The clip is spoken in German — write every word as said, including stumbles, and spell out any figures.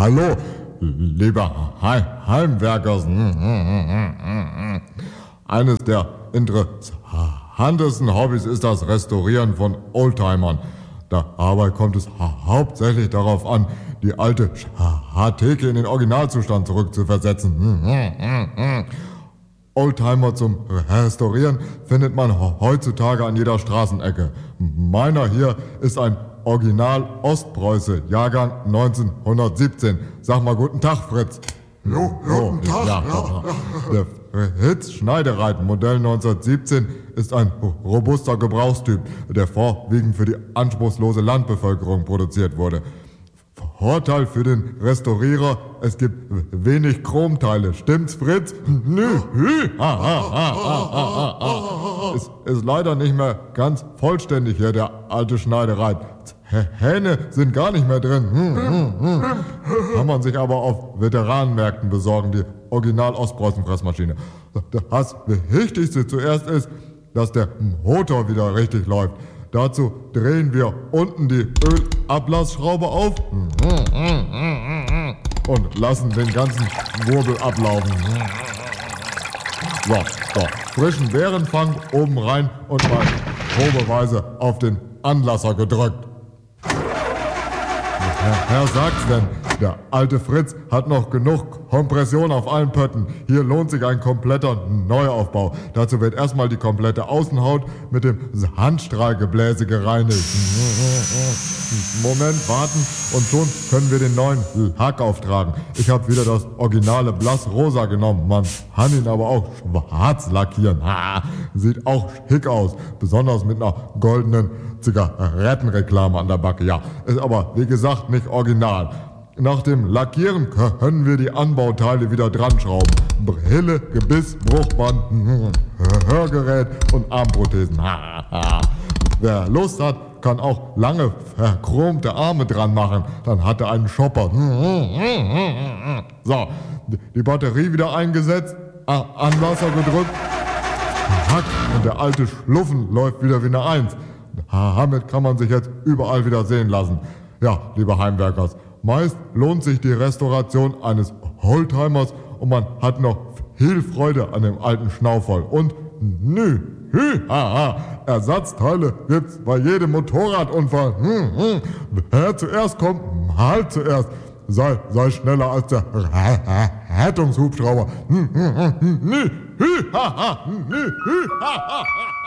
hallo, lieber He Heimwerkers. Eines der interessantesten Hobbys ist das Restaurieren von Oldtimern. Dabei kommt es ha hauptsächlich darauf an, die alte Schatheke in den Originalzustand zurückzuversetzen. Oldtimer zum Restaurieren findet man heutzutage an jeder Straßenecke. Meiner hier ist ein Original Ostpreuße, Jahrgang neunzehnhundertsiebzehn. Sag mal guten Tag, Fritz. Jo, jo, guten Tag. Ja, ja. Der Fritz Schneidereit Modell neunzehnhundertsiebzehn ist ein robuster Gebrauchstyp, der vorwiegend für die anspruchslose Landbevölkerung produziert wurde. Vorteil für den Restaurierer, es gibt wenig Chromteile. Stimmt's, Fritz? Nö. Ist, ist leider nicht mehr ganz vollständig hier, der alte Schneidereit. Hähne sind gar nicht mehr drin. Hm, hm, hm. Kann man sich aber auf Veteranenmärkten besorgen, die Original-Ostpreußen-Fressmaschine. Das Wichtigste zuerst ist, dass der Motor wieder richtig läuft. Dazu drehen wir unten die Ölablassschraube auf und lassen den ganzen Wirbel ablaufen. So, so, frischen Bärenfang oben rein und mal probeweise auf den Anlasser gedrückt. Herr sagt's denn, der alte Fritz hat noch genug Kompression auf allen Pötten. Hier lohnt sich ein kompletter Neuaufbau. Dazu wird erstmal die komplette Außenhaut mit dem Handstrahlgebläse gereinigt. Moment, warten und schon können wir den neuen Lack auftragen. Ich habe wieder das originale Blassrosa genommen. Man kann ihn aber auch schwarz lackieren. Ha, sieht auch schick aus, besonders mit einer goldenen Zigarettenreklame an der Backe. Ja, ist aber wie gesagt nicht original. Nach dem Lackieren können wir die Anbauteile wieder dran schrauben. Brille, Gebiss, Bruchband, Hörgerät und Armprothesen. Wer Lust hat, kann auch lange verchromte Arme dran machen. Dann hat er einen Shopper. So, die Batterie wieder eingesetzt, Anlasser gedrückt. Und der alte Schluffen läuft wieder wie eine Eins. Damit kann man sich jetzt überall wieder sehen lassen. Ja, liebe Heimwerkers, meist lohnt sich die Restauration eines Oldtimers und man hat noch viel Freude an dem alten Schnauferl. Und nü, hü, haha, Ersatzteile gibt's bei jedem Motorradunfall. Hm, hm. Wer zuerst kommt, halt zuerst. Sei, sei schneller als der Rettungshubschrauber. Hm, hm, hm, nü, hü, haha, nü, hü, haha.